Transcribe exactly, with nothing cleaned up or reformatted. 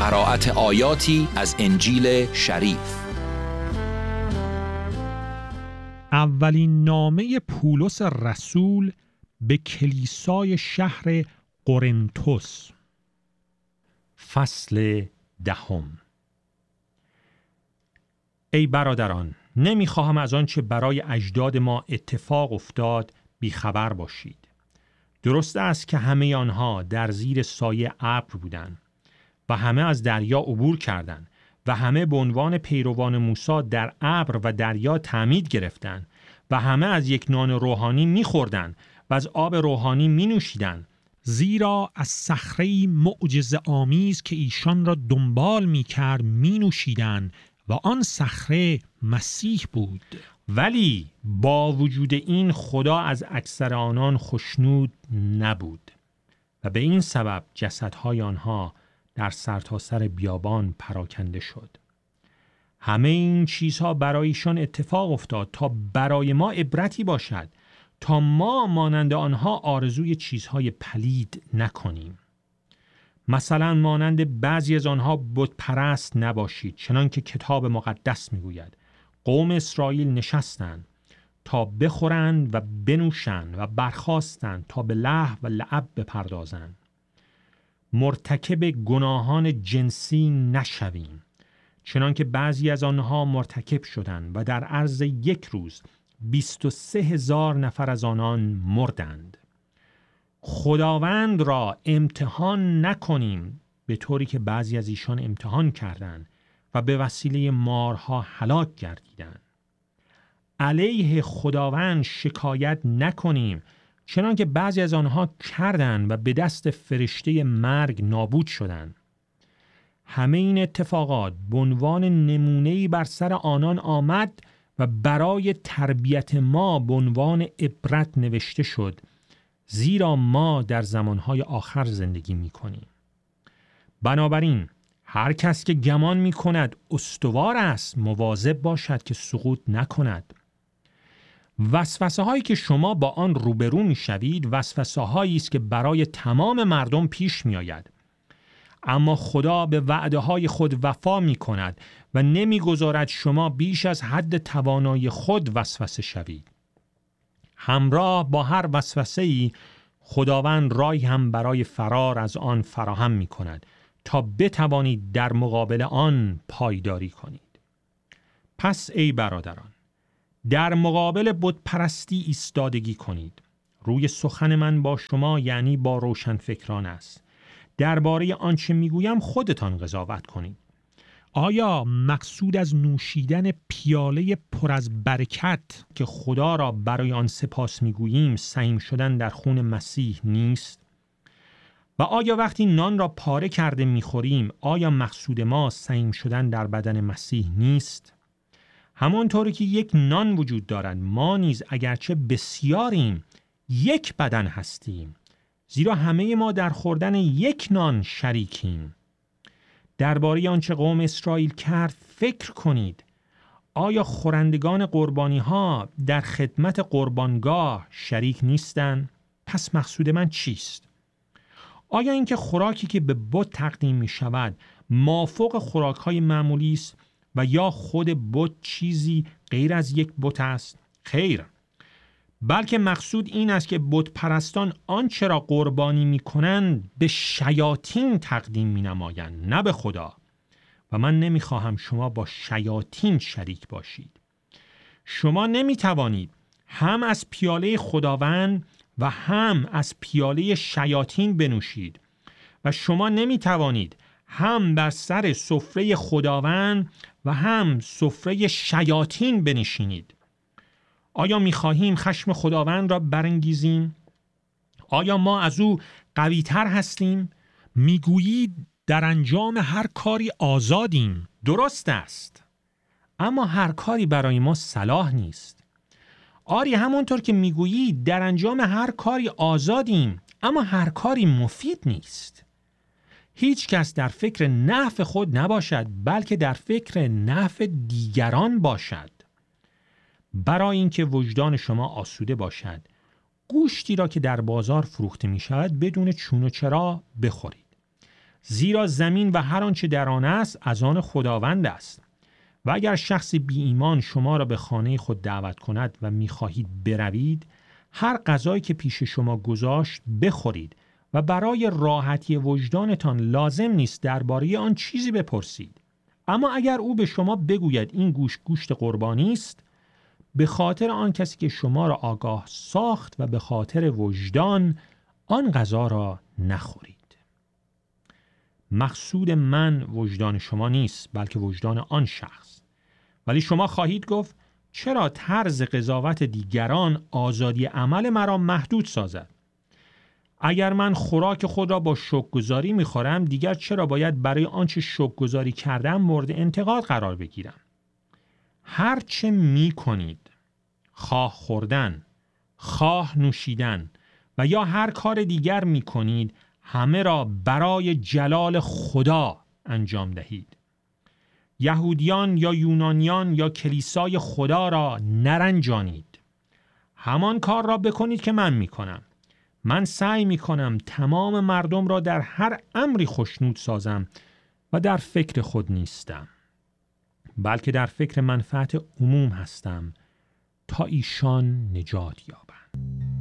قرائت آیاتی از انجیل شریف. اولین نامه پولس رسول به کلیسای شهر قرنتس. فصل دهم. ای برادران، نمیخواهم از آنچه برای اجداد ما اتفاق افتاد بیخبر باشید. درست است که همه آنها در زیر سایه ابر بودند و همه از دریا عبور کردند و همه به عنوان پیروان موسی در ابر و دریا تعمید گرفتند و همه از یک نان روحانی می‌خوردند و از آب روحانی می‌نوشیدند، زیرا از صخره‌ای معجزه آمیز که ایشان را دنبال می‌کرد می‌نوشیدند و آن صخره مسیح بود. ولی با وجود این خدا از اکثر آنان خوشنود نبود و به این سبب جسدهای آنها در سرتاسر بیابان پراکنده شد. همه این چیزها برایشان اتفاق افتاد تا برای ما عبرتی باشد، تا ما مانند آنها آرزوی چیزهای پلید نکنیم. مثلا مانند بعضی از آنها بت پرست نباشید، چنان که کتاب مقدس میگوید قوم اسرائیل نشستند تا بخورند و بنوشند و برخاستند تا به لهو و لعب بپردازند. مرتکب گناهان جنسی نشویم، چنان که بعضی از آنها مرتکب شدند و در عرض یک روز بیست و سه هزار نفر از آنان مردند. خداوند را امتحان نکنیم به طوری که بعضی از ایشان امتحان کردند و به وسیله مارها هلاک گردیدند. علیه خداوند شکایت نکنیم، چنان که بعضی از آنها کردند و به دست فرشته مرگ نابود شدند. همه این اتفاقات به عنوان نمونه‌ای بر سر آنان آمد و برای تربیت ما به عنوان عبرت نوشته شد، زیرا ما در زمانهای آخر زندگی می کنیم. بنابراین هر کس که گمان می کند استوار است مواظب باشد که سقوط نکند. وسوسه هایی که شما با آن روبرو می شوید وسوسه هایی است که برای تمام مردم پیش می آید. اما خدا به وعده های خود وفا می کند و نمی گذارد شما بیش از حد توانایی خود وسوسه شوید. همراه با هر وسوسه‌ای خداوند راهی هم برای فرار از آن فراهم می کند تا بتوانید در مقابل آن پایداری کنید. پس ای برادران، در مقابل بت پرستی ایستادگی کنید. روی سخن من با شما یعنی با روشنفکران است. درباره آنچه میگویم خودتان قضاوت کنید. آیا مقصود از نوشیدن پیاله پر از برکت که خدا را برای آن سپاس میگوییم سهیم شدن در خون مسیح نیست؟ و آیا وقتی نان را پاره کرده میخوریم آیا مقصود ما سهیم شدن در بدن مسیح نیست؟ همانطوری که یک نان وجود دارد ما نیز اگرچه بسیاریم یک بدن هستیم، زیرا همه ما در خوردن یک نان شریکیم. درباره آنچه قوم اسرائیل کرد فکر کنید. آیا خورندگان قربانی ها در خدمت قربانگاه شریک نیستند؟ پس مقصود من چیست؟ آیا اینکه خوراکی که به بت تقدیم می شود مافوق خوراک های معمولی است و یا خود بت چیزی غیر از یک بت است؟ خیر، بلکه مقصود این است که بت پرستان آنچه را قربانی می کنند به شیاطین تقدیم می نمایند، نه به خدا. و من نمی خواهم شما با شیاطین شریک باشید. شما نمی توانید هم از پیاله خداوند و هم از پیاله شیاطین بنوشید و شما نمی توانید هم بر سر سفره خداوند و هم سفره شیاطین بنشینید. آیا می خواهیم خشم خداوند را برانگیزیم؟ آیا ما از او قوی تر هستیم؟ می گویید در انجام هر کاری آزادیم. درست است، اما هر کاری برای ما صلاح نیست. آری همونطور که می گویید در انجام هر کاری آزادیم، اما هر کاری مفید نیست. هیچ کس در فکر نفع خود نباشد، بلکه در فکر نفع دیگران باشد. برای اینکه وجدان شما آسوده باشد، گوشتی را که در بازار فروخته می شود بدون چون و چرا بخورید. زیرا زمین و هر آنچه در آن است از آن خداوند است. و اگر شخص بی ایمان شما را به خانه خود دعوت کند و می‌خواهید بروید، هر غذایی که پیش شما گذاشت بخورید و برای راحتی وجدانتان لازم نیست درباره آن چیزی بپرسید. اما اگر او به شما بگوید این گوشت گوشت قربانی است، به خاطر آن کسی که شما را آگاه ساخت و به خاطر وجدان آن غذا را نخورید. مقصود من وجدان شما نیست، بلکه وجدان آن شخص. ولی شما خواهید گفت چرا طرز قضاوت دیگران آزادی عمل مرا محدود سازد؟ اگر من خوراک خود را با شکرگزاری می‌خورم، دیگر چرا باید برای آنچه شکرگزاری کردم مورد انتقاد قرار بگیرم؟ هر چه می‌کنید، خواه خوردن، خواه نوشیدن و یا هر کار دیگر می‌کنید، همه را برای جلال خدا انجام دهید. یهودیان یا یونانیان یا کلیسای خدا را نرنجانید. همان کار را بکنید که من می‌کنم. من سعی می‌کنم تمام مردم را در هر امری خوشنود سازم و در فکر خود نیستم، بلکه در فکر منفعت عموم هستم تا ایشان نجات یابند.